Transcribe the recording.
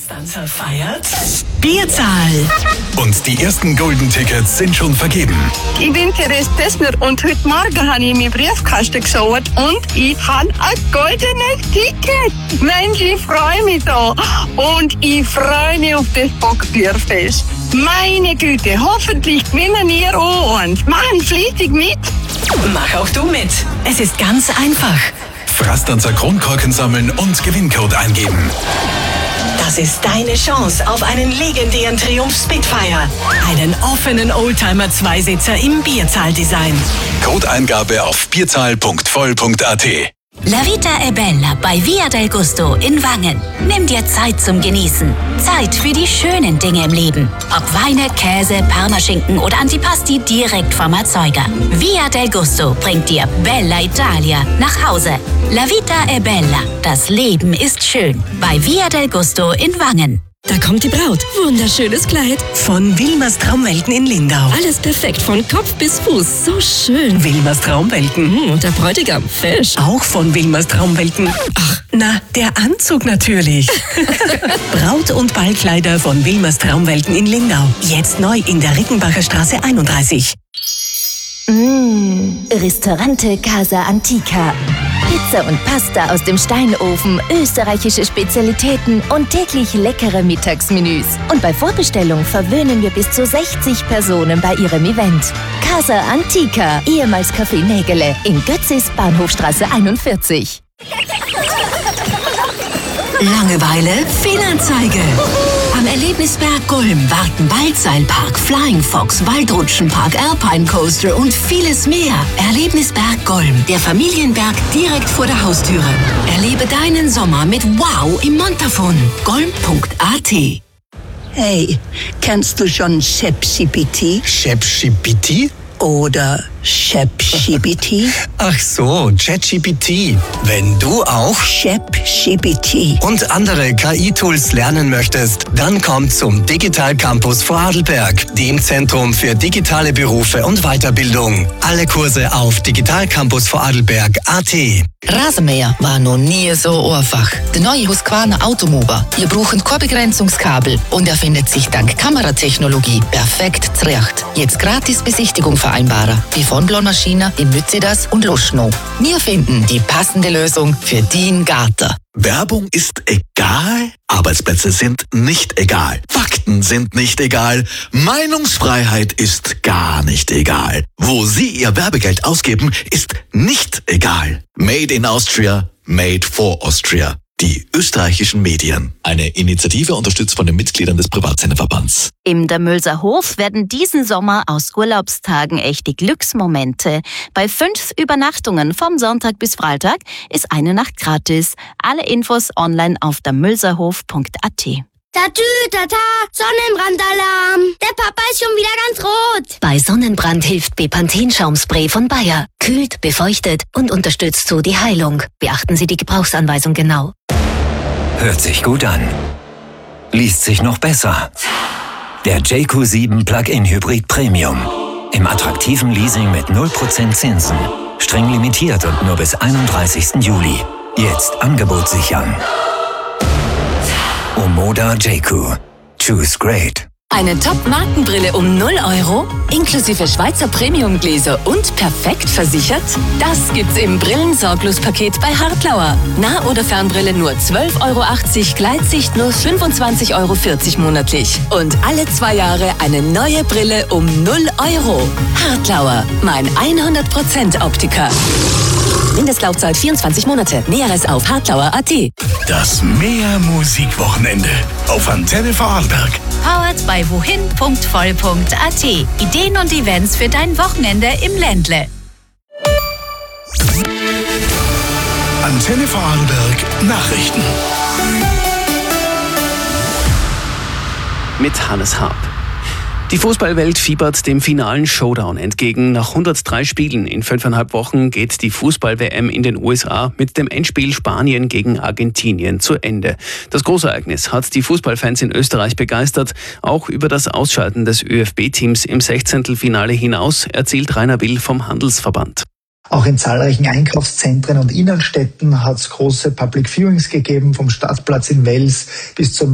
Konstanzer feiert Bierzahl. Und die ersten Golden Tickets sind schon vergeben. Ich bin Therese Dessner und heute Morgen habe ich in meinen Briefkasten geschaut und ich habe ein goldenes Ticket. Mensch, ich freue mich so. Und ich freue mich auf das Bockbierfest. Meine Güte, hoffentlich gewinnen ihr auch und machen fleißig mit. Mach auch du mit. Es ist ganz einfach. Frastanzer Kronkorken sammeln und Gewinncode eingeben. Das ist deine Chance auf einen legendären Triumph Spitfire. Einen offenen Oldtimer Zweisitzer im Bierzahl-Design. Codeeingabe auf bierzahl.voll.at. La Vita è Bella bei Via del Gusto in Wangen. Nimm dir Zeit zum Genießen. Zeit für die schönen Dinge im Leben. Ob Weine, Käse, Parmaschinken oder Antipasti direkt vom Erzeuger. Via del Gusto bringt dir Bella Italia nach Hause. La Vita è Bella. Das Leben ist schön. Bei Via del Gusto in Wangen. Da kommt die Braut. Wunderschönes Kleid. Von Wilmers Traumwelten in Lindau. Alles perfekt, von Kopf bis Fuß. So schön. Wilmers Traumwelten. Und der Bräutigam, fesch. Auch von Wilmers Traumwelten. Ach, na, der Anzug natürlich. Braut- und Ballkleider von Wilmers Traumwelten in Lindau. Jetzt neu in der Rickenbacher Straße 31. Ristorante Casa Antica. Pizza und Pasta aus dem Steinofen, österreichische Spezialitäten und täglich leckere Mittagsmenüs. Und bei Vorbestellung verwöhnen wir bis zu 60 Personen bei ihrem Event. Casa Antica, ehemals Café Nägele, in Götzis, Bahnhofstraße 41. Langeweile, Fehlanzeige. Am Erlebnisberg Golm warten Waldseilpark, Flying Fox, Waldrutschenpark, Alpine Coaster und vieles mehr. Erlebnisberg Golm, der Familienberg direkt vor der Haustüre. Erlebe deinen Sommer mit Wow im Montafon. Golm.at. Hey, kennst du schon ChatGPT? ChatGPT? Oder ChatGPT? Ach so, ChatGPT. Wenn du auch ChatGPT. und andere KI-Tools lernen möchtest, dann komm zum Digital Campus Vorarlberg, dem Zentrum für digitale Berufe und Weiterbildung. Alle Kurse auf digitalcampusvorarlberg.at. Rasenmäher war noch nie so einfach. Der neue Husqvarna Automower. Ihr braucht kein Begrenzungskabel und er findet sich dank Kameratechnologie perfekt zurecht. Jetzt gratis Besichtigung vereinbaren. Wie von Blonmaschine in Mützidas und Luschnow. Wir finden die passende Lösung für den Garten. Werbung ist egal, Arbeitsplätze sind nicht egal, Fakten sind nicht egal, Meinungsfreiheit ist gar nicht egal. Wo Sie Ihr Werbegeld ausgeben, ist nicht egal. Made in Austria, made for Austria. Die österreichischen Medien. Eine Initiative unterstützt von den Mitgliedern des Privatsenderverbands. Im Damölser Hof werden diesen Sommer aus Urlaubstagen echte Glücksmomente. Bei 5 Übernachtungen vom Sonntag bis Freitag ist eine Nacht gratis. Alle Infos online auf damölserhof.at. Tatü, tata, Sonnenbrandalarm. Der Papa ist schon wieder ganz rot. Bei Sonnenbrand hilft Bepanthen-Schaumspray von Bayer. Kühlt, befeuchtet und unterstützt so die Heilung. Beachten Sie die Gebrauchsanweisung genau. Hört sich gut an. Liest sich noch besser. Der JQ7 Plug-in Hybrid Premium. Im attraktiven Leasing mit 0% Zinsen. Streng limitiert und nur bis 31. Juli. Jetzt Angebot sichern. Omoda JQ. Choose great. Eine Top-Markenbrille um 0 €, inklusive Schweizer Premium-Gläser und perfekt versichert? Das gibt's im Brillensorglos-Paket bei Hartlauer. Nah- oder Fernbrille nur 12,80 €, Gleitsicht nur 25,40 € monatlich. Und alle 2 Jahre eine neue Brille um 0 €. Hartlauer, mein 100% Optiker. Mindestlaufzeit 24 Monate. Näheres auf hartlauer.at. Das Meer-Musik-Wochenende auf Antenne Vorarlberg. Powered by wohin.voll.at. Ideen und Events für dein Wochenende im Ländle. Antenne Vorarlberg Nachrichten. Mit Hannes Harp. Die Fußballwelt fiebert dem finalen Showdown entgegen. Nach 103 Spielen in 5,5 Wochen geht die Fußball-WM in den USA mit dem Endspiel Spanien gegen Argentinien zu Ende. Das Großereignis hat die Fußballfans in Österreich begeistert. Auch über das Ausschalten des ÖFB-Teams im 16. hinaus erzählt Rainer Will vom Handelsverband. Auch in zahlreichen Einkaufszentren und Innenstädten hat es große Public Viewings gegeben, vom Stadtplatz in Wels bis zum